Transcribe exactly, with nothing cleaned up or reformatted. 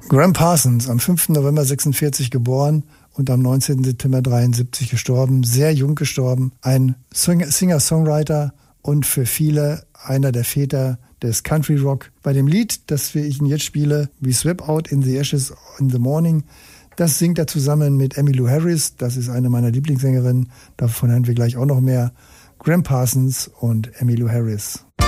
Gram Parsons, am fünften November sechsundvierzig geboren und am neunzehnten September dreiundsiebzig gestorben, sehr jung gestorben, ein Singer-Songwriter und für viele einer der Väter des Country Rock. Bei dem Lied, das ich Ihnen jetzt spiele, We Swept Out in the Ashes in the Morning, das singt er zusammen mit Emmylou Harris, das ist eine meiner Lieblingssängerinnen, davon hören wir gleich auch noch mehr. Gram Parsons und Emmylou Harris.